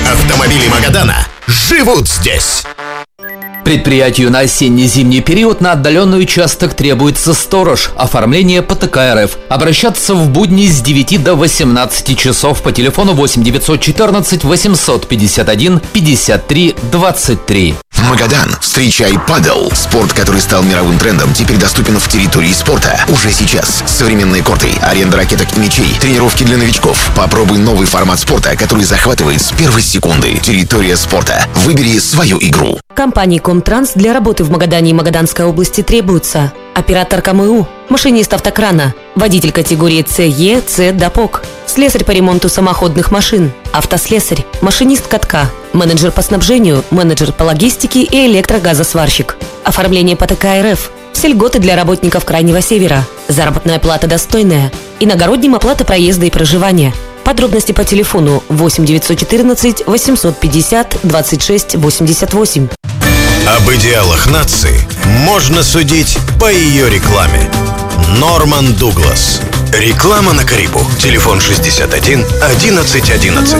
Автомобили Магадана живут здесь. Предприятию на осенне-зимний период на отдаленный участок требуется сторож. Оформление ПТК РФ. Обращаться в будни с 9 до 18 часов по телефону 8 914 851 53 23. Магадан, встречай падел. Спорт, который стал мировым трендом, теперь доступен в территории спорта. Уже сейчас. Современные корты, аренда ракеток и мячей, тренировки для новичков. Попробуй новый формат спорта, который захватывает с первой секунды. Территория спорта. Выбери свою игру. Компании «Комтранс» для работы в Магадане и Магаданской области требуются: оператор КМУ, машинист автокрана, водитель категории ЦЕ, ЦДАПОК, слесарь по ремонту самоходных машин, автослесарь, машинист катка, менеджер по снабжению, менеджер по логистике и электрогазосварщик. Оформление ПТК РФ. Все льготы для работников Крайнего Севера. Заработная плата достойная. Иногородним оплата проезда и проживания. Подробности по телефону 8 914 850 26 88. Об идеалах нации можно судить по ее рекламе. Норман Дуглас. Реклама на Карибу. Телефон 61 11 11.